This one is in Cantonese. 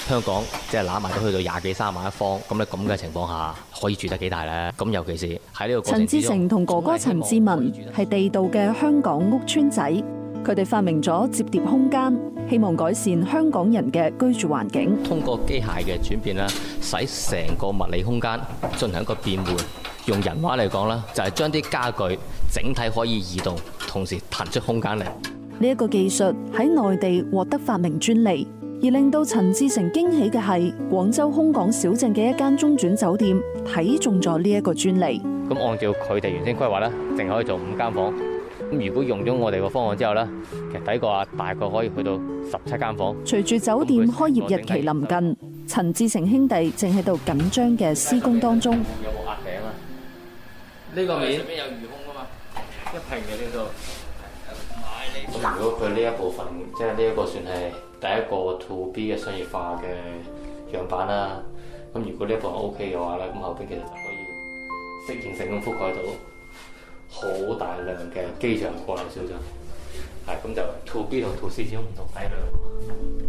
香港即係攬埋都去到20幾30萬一方，咁咧咁嘅情況下，可以住得幾大咧？咁尤其是喺呢個過程之中， 陳志成同哥哥陳志文係地道嘅香港屋邨仔，佢哋發明咗摺疊空間，希望改善香港人嘅居住環境。 通過機械嘅轉變啦，使成個物理空間進行一個變換。用人話嚟講啦，就係將啲家具整體可以移動，同時騰出空間嚟。 呢一個技術喺內地獲得發明專利，而令到陳志成驚喜嘅係，廣州空港小鎮嘅一間中轉酒店睇中咗呢一個專利。 咁按照佢哋原先規劃咧，淨可以做5間房。咁如果用咗我哋個方案之後咧，其實睇過啊，大概可以去到17間房。 隨住酒店開業日期臨近，陳志成兄弟正喺度緊張嘅施工當中。 有冇壓頂啊？呢個面上面有魚空啊嘛，一平嘅呢度。咁如果佢呢一部分，即係呢一個算係第一個 To B 嘅商業化嘅樣板啦。咁如果呢一部分 OK 嘅話咧，咁後邊其實就可以適應性咁覆蓋到好大量嘅機場過嚟小鎮。係咁就 To B 同 To C 始終唔同體量。